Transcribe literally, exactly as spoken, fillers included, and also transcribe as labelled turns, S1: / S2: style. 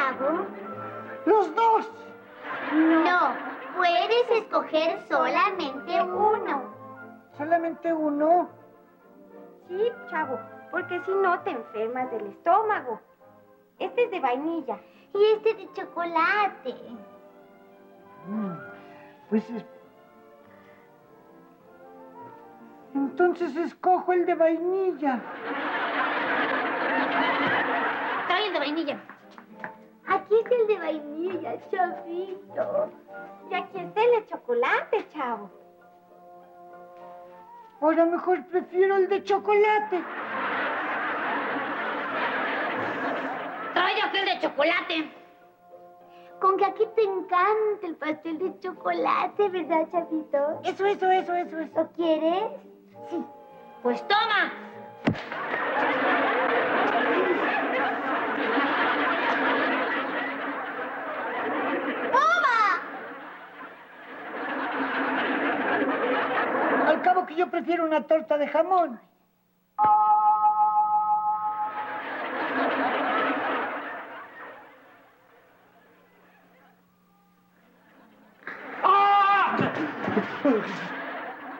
S1: Chavo?
S2: ¡Los dos!
S1: No, puedes escoger solamente uno.
S2: ¿Solamente uno?
S3: Sí, Chavo, porque si no te enfermas del estómago. Este es de vainilla.
S1: Y este de chocolate.
S2: Mm, pues es... Entonces escojo el de vainilla.
S1: Trae el de vainilla. Aquí está el de vainilla, Chavito.
S3: Y aquí está el de chocolate, Chavo.
S2: Ahora mejor prefiero el de chocolate.
S1: Trae aquel de chocolate. Con que aquí te encanta el pastel de chocolate, ¿verdad, Chavito?
S2: Eso, eso, eso, eso, eso.
S1: ¿Lo quieres?
S3: Sí.
S1: Pues toma. ¡Toma!
S2: Al cabo que yo prefiero una torta de jamón. ¡Ah!